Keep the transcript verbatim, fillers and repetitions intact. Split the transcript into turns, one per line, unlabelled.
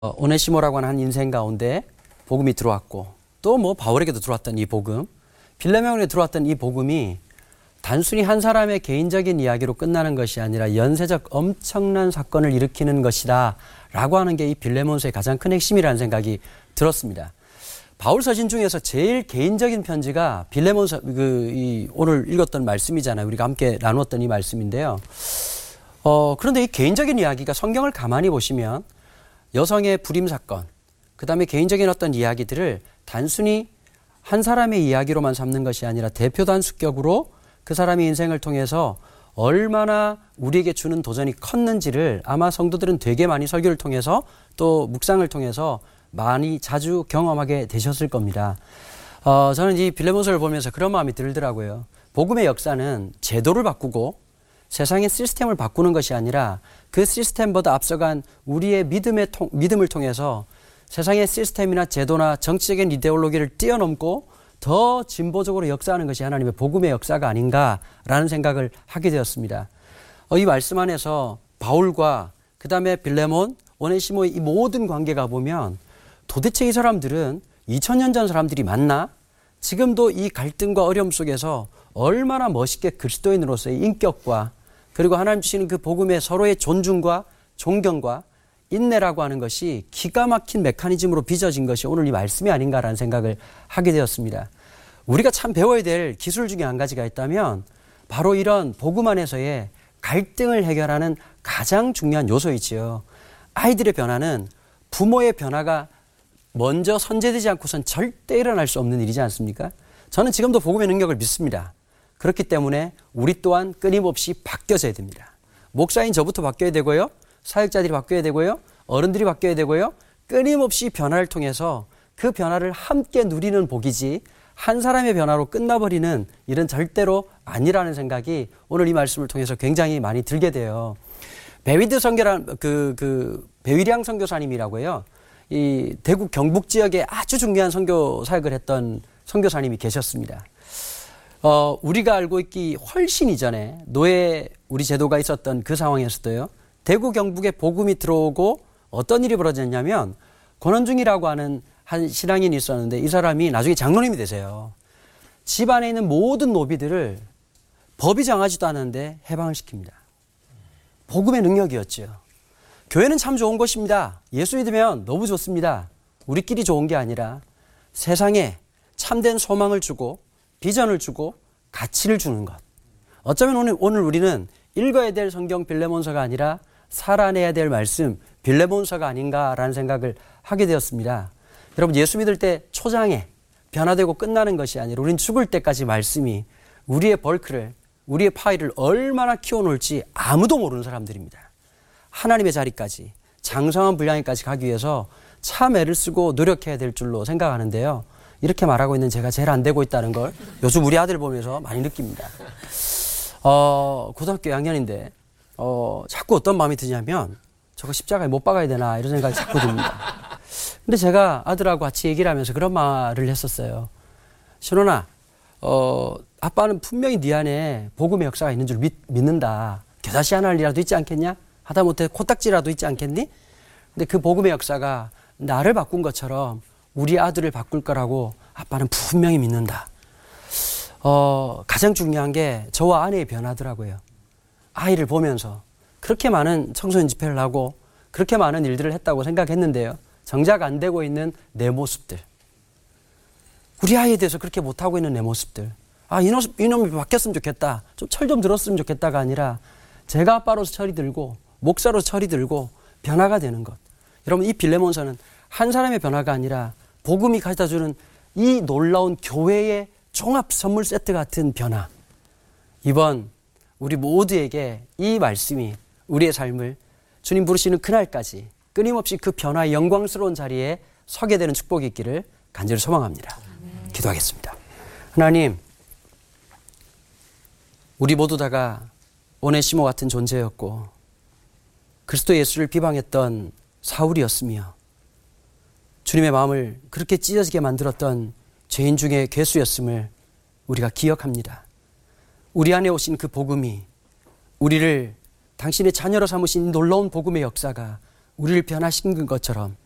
어, 오네시모라고 하는 한 인생 가운데 복음이 들어왔고 또 뭐 바울에게도 들어왔던 이 복음, 빌레몬에게 들어왔던 이 복음이 단순히 한 사람의 개인적인 이야기로 끝나는 것이 아니라 연쇄적 엄청난 사건을 일으키는 것이다 라고 하는 게 이 빌레몬서의 가장 큰 핵심이라는 생각이 들었습니다. 바울 서신 중에서 제일 개인적인 편지가 빌레몬서, 그, 이, 오늘 읽었던 말씀이잖아요. 우리가 함께 나누었던 이 말씀인데요. 어, 그런데 이 개인적인 이야기가 성경을 가만히 보시면 여성의 불임 사건, 그 다음에 개인적인 어떤 이야기들을 단순히 한 사람의 이야기로만 삼는 것이 아니라 대표단 수격으로 그 사람의 인생을 통해서 얼마나 우리에게 주는 도전이 컸는지를 아마 성도들은 되게 많이 설교를 통해서 또 묵상을 통해서 많이 자주 경험하게 되셨을 겁니다. 어, 저는 이 빌레몬서를 보면서 그런 마음이 들더라고요. 복음의 역사는 제도를 바꾸고 세상의 시스템을 바꾸는 것이 아니라 그 시스템보다 앞서간 우리의 믿음의 통, 믿음을 통해서 세상의 시스템이나 제도나 정치적인 이데올로기를 뛰어넘고 더 진보적으로 역사하는 것이 하나님의 복음의 역사가 아닌가라는 생각을 하게 되었습니다. 어, 이 말씀 안에서 바울과 그 다음에 빌레몬, 오네시모의 이 모든 관계가 보면 도대체 이 사람들은 이천 년 전 사람들이 맞나? 지금도 이 갈등과 어려움 속에서 얼마나 멋있게 그리스도인으로서의 인격과 그리고 하나님 주시는 그 복음의 서로의 존중과 존경과 인내라고 하는 것이 기가 막힌 메커니즘으로 빚어진 것이 오늘 이 말씀이 아닌가라는 생각을 하게 되었습니다. 우리가 참 배워야 될 기술 중에 한 가지가 있다면 바로 이런 복음 안에서의 갈등을 해결하는 가장 중요한 요소이지요. 아이들의 변화는 부모의 변화가 먼저 선제되지 않고선 절대 일어날 수 없는 일이지 않습니까? 저는 지금도 복음의 능력을 믿습니다. 그렇기 때문에 우리 또한 끊임없이 바뀌어져야 됩니다. 목사인 저부터 바뀌어야 되고요. 사역자들이 바뀌어야 되고요. 어른들이 바뀌어야 되고요. 끊임없이 변화를 통해서 그 변화를 함께 누리는 복이지 한 사람의 변화로 끝나버리는 일은 절대로 아니라는 생각이 오늘 이 말씀을 통해서 굉장히 많이 들게 돼요. 베위드 선교란 그, 그 배위량 선교사님이라고 해요. 이 대구 경북 지역에 아주 중요한 선교 사역을 했던 선교사님이 계셨습니다. 어, 우리가 알고 있기 훨씬 이전에 노예 우리 제도가 있었던 그 상황에서도요. 대구 경북에 복음이 들어오고 어떤 일이 벌어졌냐면 권원중이라고 하는 한 신앙인이 있었는데 이 사람이 나중에 장로님이 되세요. 집안에 있는 모든 노비들을 법이 정하지도 않았는데 해방을 시킵니다. 복음의 능력이었죠. 교회는 참 좋은 것입니다. 예수 믿으면 너무 좋습니다. 우리끼리 좋은 게 아니라 세상에 참된 소망을 주고 비전을 주고 가치를 주는 것. 어쩌면 오늘, 오늘 우리는 읽어야 될 성경 빌레몬서가 아니라 살아내야 될 말씀 빌레몬서가 아닌가라는 생각을 하게 되었습니다. 여러분 예수 믿을 때 초장에 변화되고 끝나는 것이 아니라 우린 죽을 때까지 말씀이 우리의 벌크를 우리의 파일을 얼마나 키워놓을지 아무도 모르는 사람들입니다. 하나님의 자리까지 장성한 분량에까지 가기 위해서 참 애를 쓰고 노력해야 될 줄로 생각하는데요. 이렇게 말하고 있는 제가 제일 안 되고 있다는 걸 요즘 우리 아들 보면서 많이 느낍니다. 어, 고등학교 이 학년인데 어, 자꾸 어떤 마음이 드냐면 저거 십자가에 못 박아야 되나 이런 생각이 자꾸 듭니다. 근데 제가 아들하고 같이 얘기를 하면서 그런 말을 했었어요. 신원아, 어, 아빠는 분명히 네 안에 복음의 역사가 있는 줄 믿, 믿는다. 겨자씨 하나라도 있지 않겠냐? 하다못해 코딱지라도 있지 않겠니? 근데 그 복음의 역사가 나를 바꾼 것처럼 우리 아들을 바꿀 거라고 아빠는 분명히 믿는다. 어, 가장 중요한 게 저와 아내의 변화더라고요. 아이를 보면서 그렇게 많은 청소년 집회를 하고 그렇게 많은 일들을 했다고 생각했는데요. 정작 안 되고 있는 내 모습들. 우리 아이에 대해서 그렇게 못하고 있는 내 모습들. 아, 이놈, 이놈이 바뀌었으면 좋겠다. 좀 철 좀 들었으면 좋겠다가 아니라 제가 아빠로서 철이 들고 목사로서 철이 들고 변화가 되는 것. 여러분 이 빌레몬서는 한 사람의 변화가 아니라 복음이 가져다주는 이 놀라운 교회의 종합 선물 세트 같은 변화. 이번 우리 모두에게 이 말씀이 우리의 삶을 주님 부르시는 그날까지 끊임없이 그 변화의 영광스러운 자리에 서게 되는 축복이 있기를 간절히 소망합니다. 기도하겠습니다. 하나님, 우리 모두 다가 오네시모 같은 존재였고 그리스도 예수를 비방했던 사울이었으며 주님의 마음을 그렇게 찢어지게 만들었던 죄인 중에 괴수였음을 우리가 기억합니다. 우리 안에 오신 그 복음이 우리를 당신의 자녀로 삼으신 놀라운 복음의 역사가 우리를 변화시킨 것처럼